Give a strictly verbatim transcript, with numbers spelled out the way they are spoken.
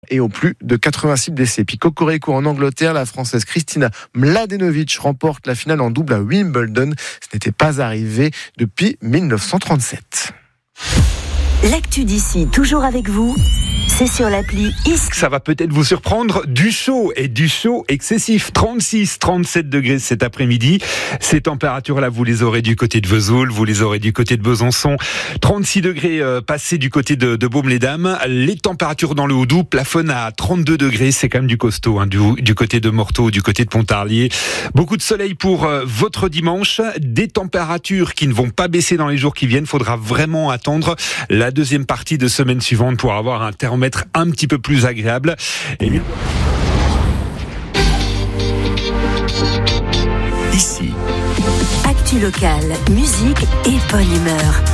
et au plus de quatre-vingt-six blessés. Puis Cocorico en Angleterre, la Française Kristina Mladenovic remporte la finale en double à Wimbledon. Ce n'était pas arrivé depuis dix-neuf cent trente-sept. L'actu d'ici, toujours avec vous, c'est sur l'appli Is. Ça va peut-être vous surprendre, du chaud et du chaud excessif. trente-six, trente-sept degrés cet après-midi. Ces températures-là, vous les aurez du côté de Vesoul, vous les aurez du côté de Besançon. trente-six degrés euh, passés du côté de, de Baume-les-Dames. Les températures dans le Haut-Doubs plafonnent à trente-deux degrés. C'est quand même du costaud, hein, du, du côté de Morteau, du côté de Pontarlier. Beaucoup de soleil pour euh, votre dimanche. Des températures qui ne vont pas baisser dans les jours qui viennent. Faudra vraiment attendre la deuxième partie de semaine suivante pour avoir un thermomètre un petit peu plus agréable. Et bien... Ici. Actu locale, musique et bonne humeur.